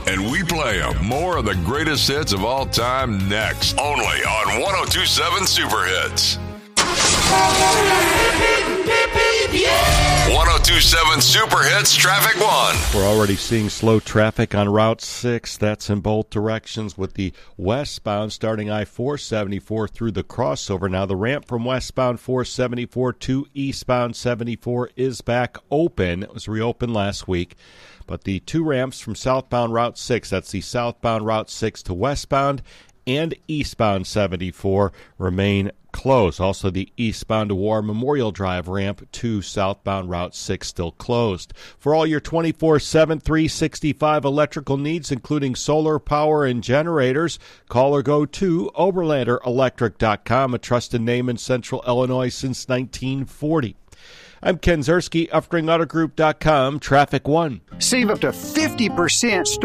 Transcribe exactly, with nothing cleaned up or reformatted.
and we play 'em. More of the greatest hits of all time next. Only on one oh two point seven Super Hits. one oh two point seven Super Hits Traffic One. We're already seeing slow traffic on Route six. That's in both directions with the westbound starting I four seventy-four through the crossover. Now the ramp from westbound four seventy-four to eastbound seventy-four is back open. It was reopened last week. But the two ramps from southbound Route six, that's the southbound Route six to westbound and eastbound seventy-four, remain closed. Also, the eastbound to War Memorial Drive ramp to southbound Route six still closed. For all your twenty-four seven, three sixty-five electrical needs, including solar power and generators, call or go to Oberlander Electric dot com, a trusted name in Central Illinois since nineteen forty. I'm Ken Zerski, Uftring Auto Group dot com, Traffic One. Save up to fifty percent